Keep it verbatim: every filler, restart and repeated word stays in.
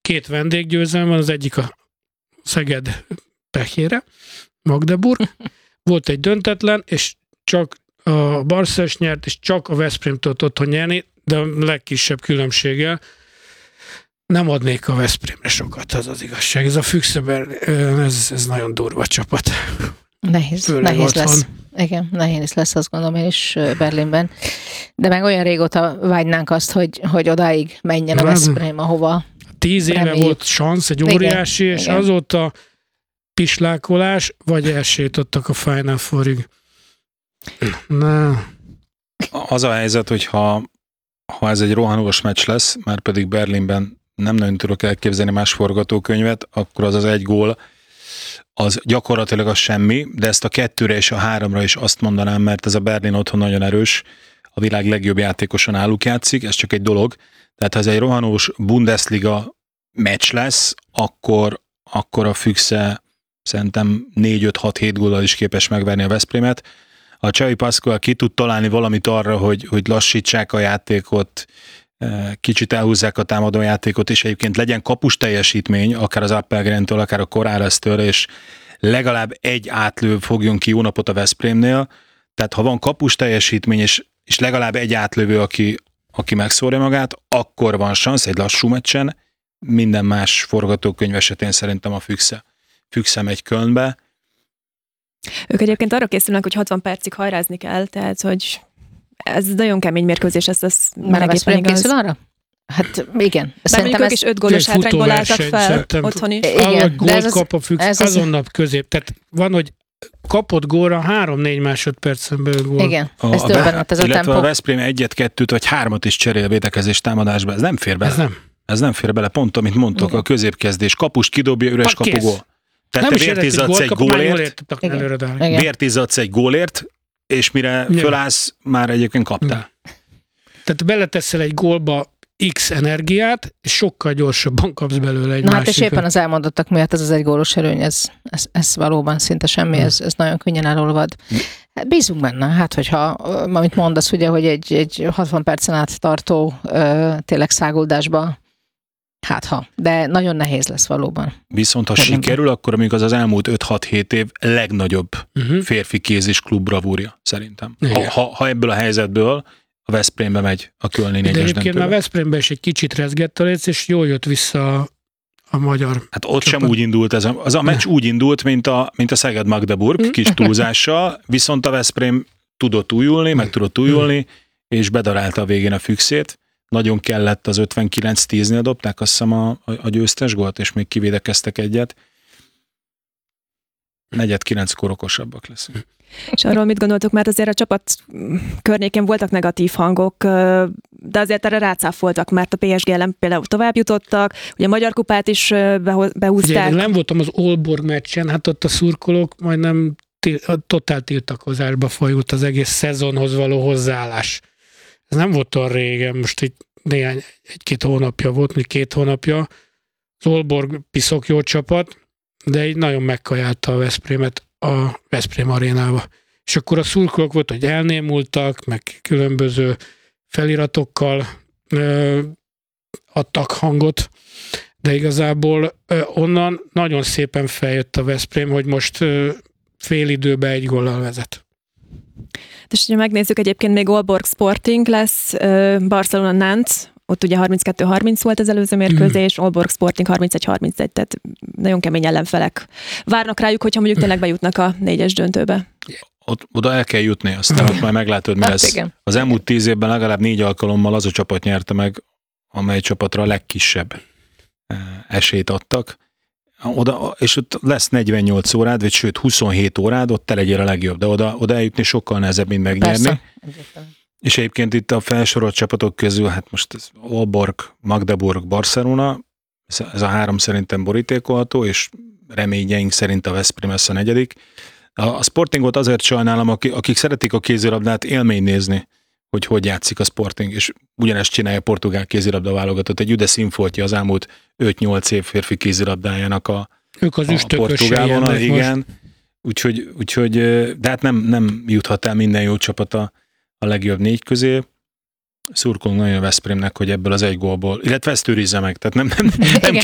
két vendéggyőzelem van, az egyik a Szeged pehjére, Magdeburg. Volt egy döntetlen, és csak a Barszás nyert, és csak a Veszprém tudott otthon nyerni, de a legkisebb különbséggel. Nem adnék a Veszprémre sokat, az az igazság. Ez a Füchseber, ez, ez nagyon durva csapat. Nehéz, Főleg nehéz otthon. lesz. Igen, nehéz lesz, azt gondolom én is Berlinben. De meg olyan régóta vágynánk azt, hogy, hogy odáig menjen a Veszprém, ahova Tíz éve reméljük. volt szansz, egy óriási, Igen, és igen. azóta pislákolás, vagy elsétottak a Final Fourig. Na, Az a helyzet, hogy ha, ha ez egy rohanós meccs lesz, már pedig Berlinben nem nagyon tudok elképzelni más forgatókönyvet, akkor az az egy gól, az gyakorlatilag az semmi, de ezt a kettőre és a háromra is azt mondanám, mert ez a Berlin otthon nagyon erős, a világ legjobb játékosa náluk játszik, ez csak egy dolog. Tehát ha ez egy rohanós Bundesliga meccs lesz, akkor, akkor a Füchse szerintem négy öt hat hét góllal is képes megverni a Veszprémet. A Xavi Pascual ki tud találni valamit arra, hogy, hogy lassítsák a játékot, kicsit elhúzzák a támadó játékot, és egyébként legyen kapus teljesítmény, akár az Appelgren-től, akár a Corrales-től, és legalább egy átlő fogjon ki jó napot a Veszprémnél. Tehát ha van kapus teljesítmény, és, és legalább egy átlövő, aki, aki megszórja magát, akkor van szansz egy lassú meccsen. Minden más forgatókönyv esetén szerintem a Füchse, Füchse megy Kölnbe. Ők egyébként arra készülnek, hogy hatvan percig hajrázni kell, tehát hogy ez nagyon kemény mérkőzés, ezt az Már a Veszprém készül arra? Hát igen. Bár mondjuk ők is öt gólos hátrányból álltak fel otthon is. Igen, gólt ez kap a Füchse, ez az- azonnal közép. Tehát van, hogy kapott gólra három-négy másodpercen belül gól. Igen, A, ez a, döbbenet, ez a illetve tempó. a Veszprém egyet, kettőt vagy hármat is cserél védekezés támadásba. Ez nem fér bele. Ez nem. Ez nem fér bele, pont amit mondtok, Igen. a középkezdés. Kapust kidobja, üres Ha, kész. kapugól. Tehát Nem te is érdekli, vértizzadsz egy gól kap, már jól gólért, értettek Igen. előre, de Igen. vértizzadsz egy gólért, és mire Igen. fölállsz, már egyébként kaptál. Tehát beleteszel egy gólba X energiát, és sokkal gyorsabban kapsz belőle egy Na hát és másikat. éppen az elmondottak miatt ez az egy gólos előny, ez, ez, ez valóban szinte semmi, ez, ez nagyon könnyen elolvad. Hát bízunk benne, hát hogyha, amit mondasz ugye, hogy egy, egy hatvan percen át tartó ö, tényleg száguldásba, hát ha, de nagyon nehéz lesz valóban. Viszont ha Berlinben. sikerül, akkor amíg az az elmúlt öt hat hét év legnagyobb Uh-huh. férfi kézis klub bravúrja, szerintem. Ha, Igen. ha, ha ebből a helyzetből a Veszprémbe megy a Kölni De négyes egyébként már döntőbe. Veszprémben is egy kicsit rezgett a léc, és jól jött vissza a, a magyar. Hát ott Csapat. sem úgy indult ez a, az a meccs úgy indult, mint a, mint a Szeged Magdeburg, kis túlzással, viszont a Veszprém tudott újulni, meg tudott újulni, és bedarálta a végén a Füchsét. Nagyon kellett, az ötvenkilenc tíznél dobták, azt hiszem a, a, a győztes gólt, és még kivédekeztek egyet. Negyed kilenckor okosabbak leszünk. És arról mit gondoltok, mert azért a csapat környékén voltak negatív hangok, de azért erre rácáfoltak, mert a pé es gé ellen például tovább jutottak, ugye a Magyar Kupát is beho- behúzták. Ugye, nem voltam az Aalborg meccsen, hát ott a szurkolók majdnem til- a totál tiltakozásba fajult az egész szezonhoz való hozzáállás. Ez nem volt olyan régen, most itt néhány, egy-két hónapja volt, még két hónapja. Az Aalborg piszok jó csapat, de így nagyon megkajálta a Veszprémet a Veszprém arénába. És akkor a szurkolók volt, hogy elnémultak, meg különböző feliratokkal ö, adtak hangot, de igazából ö, onnan nagyon szépen feljött a Veszprém, hogy most ö, fél időben egy góllal vezet. És ha megnézzük, egyébként még Aalborg Sporting lesz, Barcelona Nantes, ott ugye harminckettő harminc volt az előző mérkőzés, Aalborg Sporting harmincegy harmincegy, tehát nagyon kemény ellenfelek. Várnak rájuk, hogyha mondjuk tényleg bejutnak a négyes döntőbe. Ott, oda el kell jutni, aztán ott majd meglátod, mi Hát lesz. igen. Az elmúlt tíz évben legalább négy alkalommal az a csapat nyerte meg, amely csapatra a legkisebb eh, esélyt adtak. Oda, és ott lesz negyvennyolc órád, vagy sőt huszonhét órád, ott te legyél a legjobb, de oda, oda eljutni sokkal nehezebb, mint megnyerni. Persze. Egyértelmű. És egyébként itt a felsorolt csapatok közül, hát most ez Aalborg, Magdeburg, Barcelona, ez, ez a három szerintem borítékolható, és reményeink szerint a Veszprém lesz a negyedik. A, a Sportingot azért sajnálom, akik, akik szeretik a kézilabdát, élmény nézni, hogy hogy játszik a Sporting, és ugyanezt csinálja a portugál kézilabda válogatott. Egy üde színfoltja az elmúlt öt-nyolc év férfi kézilabdájának a, Ők az a portugál vonal, igen. Úgyhogy, úgyhogy, de hát nem, nem juthat el minden jó csapat a, a legjobb négy közé. Szurkolunk nagyon a Veszprémnek, hogy ebből az egy gólból, illetve ezt őrizze meg, tehát nem, nem, nem